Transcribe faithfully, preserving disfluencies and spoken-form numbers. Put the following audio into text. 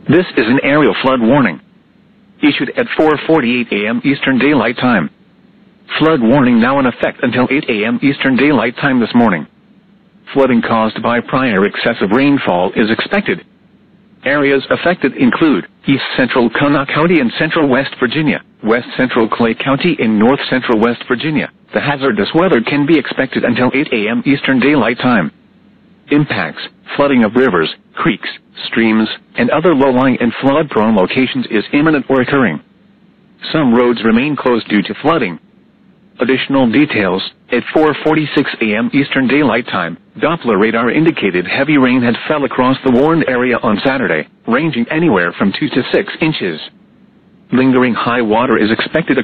This is an aerial flood warning, issued at four forty-eight a m Eastern Daylight Time. Flood warning now in effect until eight a m Eastern Daylight Time this morning. Flooding caused by prior excessive rainfall is expected. Areas affected include East Central Kanawha County in Central West Virginia, West Central Clay County in North Central West Virginia. The hazardous weather can be expected until eight a m Eastern Daylight Time. Impacts: flooding of rivers, creeks, streams, and other low-lying and flood-prone locations is imminent or occurring. Some roads remain closed due to flooding. Additional details: at four forty-six a m Eastern Daylight Time, Doppler radar indicated heavy rain had fell across the warned area on Saturday, ranging anywhere from two to six inches. Lingering high water is expected